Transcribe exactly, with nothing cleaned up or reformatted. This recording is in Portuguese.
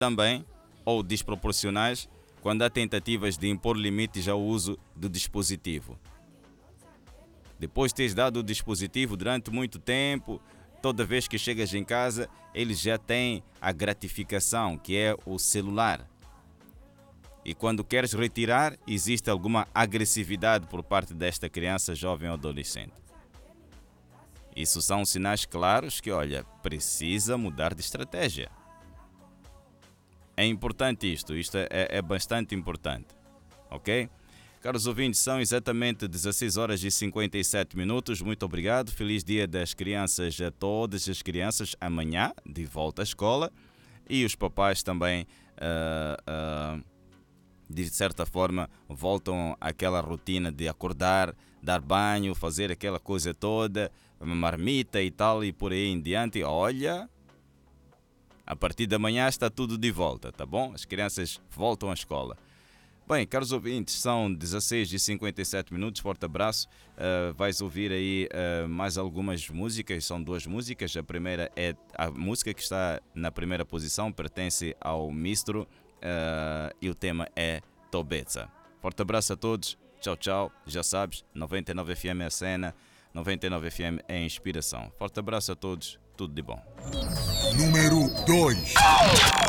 também, ou desproporcionais, quando há tentativas de impor limites ao uso do dispositivo. Depois de teres dado o dispositivo durante muito tempo, toda vez que chegas em casa, eles já têm a gratificação, que é o celular. E quando queres retirar, existe alguma agressividade por parte desta criança, jovem ou adolescente. Isso são sinais claros que, olha, precisa mudar de estratégia. É importante isto, isto é, é bastante importante, ok? Caros ouvintes, são exatamente dezasseis horas e cinquenta e sete minutos. Muito obrigado. Feliz Dia das Crianças a todas as crianças. Amanhã, de volta à escola. E os papais também, uh, uh, de certa forma, voltam àquela rotina de acordar, dar banho, fazer aquela coisa toda, marmita e tal, e por aí em diante. Olha, a partir da manhã está tudo de volta, tá bom? As crianças voltam à escola. Bem, caros ouvintes, são dezasseis e cinquenta e sete minutos, forte abraço. Uh, vais ouvir aí uh, mais algumas músicas, são duas músicas. A primeira é a música que está na primeira posição, pertence ao Mistro uh, e o tema é Tobetsa. Forte abraço a todos, tchau, tchau. Já sabes, noventa e nove F M é a cena, noventa e nove F M é a inspiração. Forte abraço a todos, tudo de bom. Número dois.